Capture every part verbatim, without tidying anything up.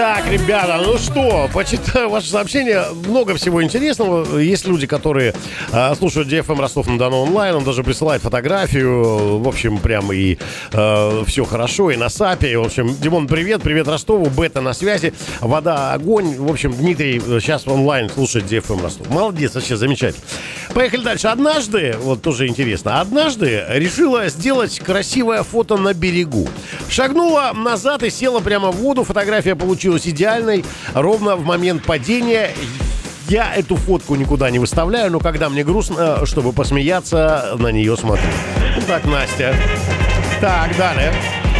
Так, ребята, ну что, почитаю ваше сообщение. Много всего интересного. Есть люди, которые э, слушают ди эф эм Ростов-на-Дону онлайн. Он даже присылает фотографию. В общем, прям и э, все хорошо. И на САПе. В общем, Димон, привет. Привет Ростову. Бета на связи. Вода, огонь. В общем, Дмитрий сейчас онлайн слушает ди эф эм Ростов. Молодец, вообще замечательно. Поехали дальше. Однажды, вот тоже интересно, однажды решила сделать красивое фото на берегу. Шагнула назад и села прямо в воду. Фотография получилась идеальной. Ровно в момент падения я эту фотку никуда не выставляю, но когда мне грустно, чтобы посмеяться, на нее смотрю. Ну так, Настя. Так, далее.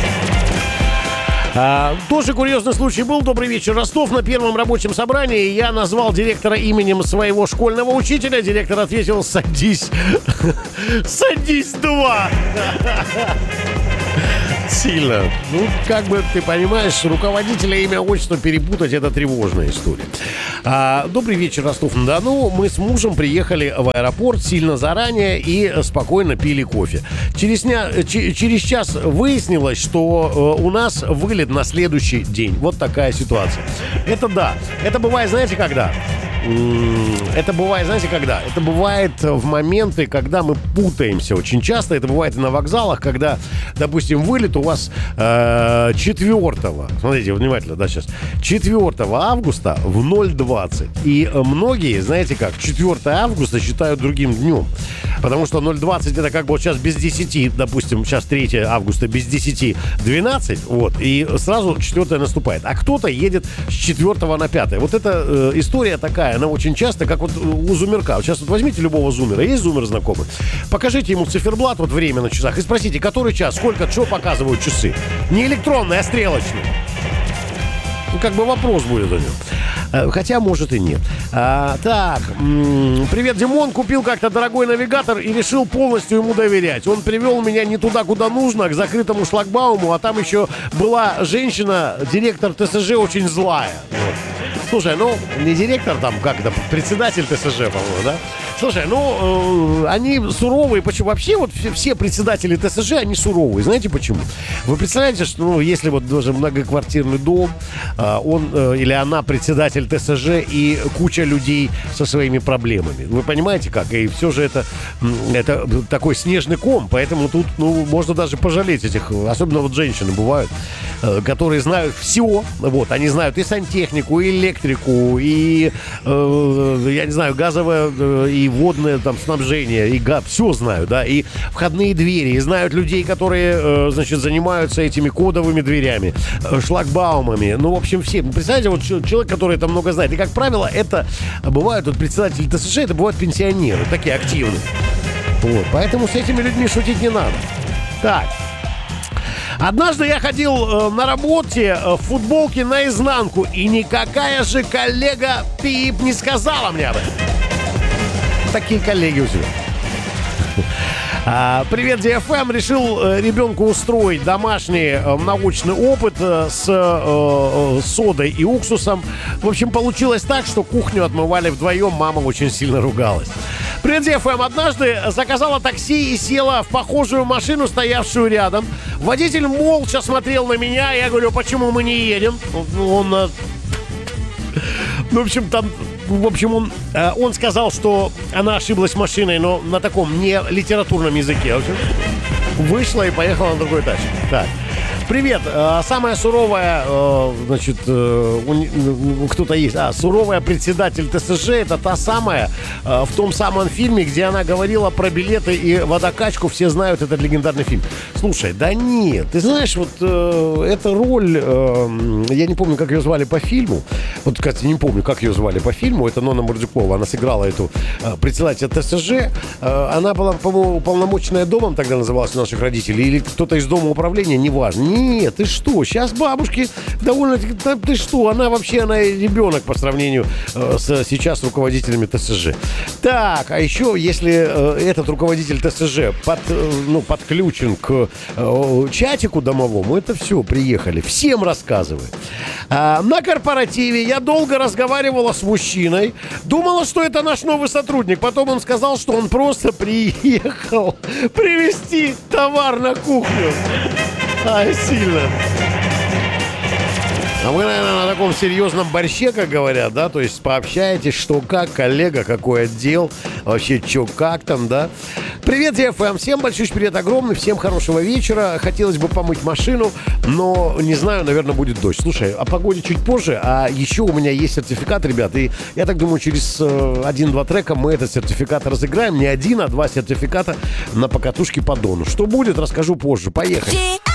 А, тоже курьезный случай был. Добрый вечер, Ростов. На первом рабочем собрании я назвал директора именем своего школьного учителя. Директор ответил: садись. Садись, два. Сильно. Ну, как бы ты понимаешь, руководителя имя, отчество перепутать — это тревожная история. А, добрый вечер, Ростов-на-Дону. Мы с мужем приехали в аэропорт сильно заранее и спокойно пили кофе. Через, ня... Ч- через час выяснилось, что э, у нас вылет на следующий день. Вот такая ситуация. Это да. Это бывает, знаете, когда? Это бывает, знаете, когда? Это бывает в моменты, когда мы путаемся очень часто. Это бывает и на вокзалах, когда, допустим, вылет у вас э, четвёртого, смотрите, внимательно, да, сейчас, четвёртого августа в ноль двадцать. И многие, знаете как, четвёртого августа считают другим днем. Потому что ноль двадцать это как бы вот сейчас без десяти, допустим, сейчас третьего августа без десяти двенадцать, вот, и сразу четвёртое наступает. А кто-то едет с четвёртого на пятое. Вот эта э, история такая, она очень часто, как вот у зумерка. Вот сейчас вот возьмите любого зумера, есть зумер знакомый, покажите ему циферблат, вот время на часах, и спросите, который час, сколько, что показывают часы. Не электронный, а стрелочный. Ну, как бы вопрос будет у него. Хотя, может, и нет. А, так, м-м, привет, Димон. Купил как-то дорогой навигатор и решил полностью ему доверять. Он привел меня не туда, куда нужно, к закрытому шлагбауму, а там еще была женщина, директор тэ эс жэ, очень злая. Вот. Слушай, ну, не директор там, как это, председатель тэ эс жэ, по-моему, да? Слушай, ну, э, они суровые. Почему? Вообще вот все, все председатели тэ эс жэ, они суровые. Знаете почему? Вы представляете, что, ну, если вот даже многоквартирный дом, э, он э, или она председатель тэ эс жэ и куча людей со своими проблемами. Вы понимаете как? И все же это, это такой снежный ком, поэтому тут, ну, можно даже пожалеть этих, особенно вот женщины бывают, э, которые знают все. Вот, они знают и сантехнику, и электрику, и, э, я не знаю, газовое э, и водное там снабжение, и газ, все знаю, да, и входные двери, и знают людей, которые, э, значит, занимаются этими кодовыми дверями, э, шлагбаумами, ну, в общем, все. Представляете, вот человек, который это много знает, и, как правило, это бывают, вот председатели тэ эс жэ, это бывают пенсионеры, такие активные. Вот, поэтому с этими людьми шутить не надо. Так. Однажды я ходил э, на работе э, в футболке наизнанку, и никакая же коллега пип не сказала мне об этом. Такие коллеги у тебя. А, привет, ди эф эм. Решил э, ребенку устроить домашний э, научный опыт э, с э, э, содой и уксусом. В общем, получилось так, что кухню отмывали вдвоем. Мама очень сильно ругалась. Привет, ди эф эм. Однажды заказала такси и села в похожую машину, стоявшую рядом. Водитель молча смотрел на меня. Я говорю: почему мы не едем? Он... он ну, в общем, там... В общем, он, он сказал, что она ошиблась машиной, но на таком не литературном языке. В общем, вышла и поехала на другой тачке. Так. Привет. Самая суровая, значит, кто-то есть. А, суровая председатель тэ эс жэ — это та самая в том самом фильме, где она говорила про билеты и водокачку. Все знают этот легендарный фильм. Слушай, да нет. Ты знаешь, вот эта роль, я не помню, как ее звали по фильму. Вот, кстати, не помню, как ее звали по фильму. Это Нонна Мордюкова. Она сыграла эту председателя тэ эс жэ. Она была, по-моему, уполномоченная домом, тогда называлась, у наших родителей. Или кто-то из дома управления, неважно. Нет, ты что? Сейчас бабушки довольно... Ты что? Она вообще, она ребенок по сравнению э, с сейчас руководителями тэ эс жэ. Так, а еще, если э, этот руководитель тэ эс жэ под, э, ну, подключен к э, чатику домовому, это все, приехали. Всем рассказывай. А, на корпоративе я долго разговаривала с мужчиной. Думала, что это наш новый сотрудник. Потом он сказал, что он просто приехал привезти товар на кухню. Ай, сильно. А вы, наверное, на таком серьезном борще, как говорят, да? То есть пообщаетесь, что как, коллега, какой отдел, вообще что как там, да? Привет, эф эм, всем большой привет огромный, всем хорошего вечера. Хотелось бы помыть машину, но не знаю, наверное, будет дождь. Слушай, о погоде чуть позже, а еще у меня есть сертификат, ребят, и я так думаю, через э, один-два трека мы этот сертификат разыграем. Не один, а два сертификата на покатушке по Дону. Что будет, расскажу позже. Поехали.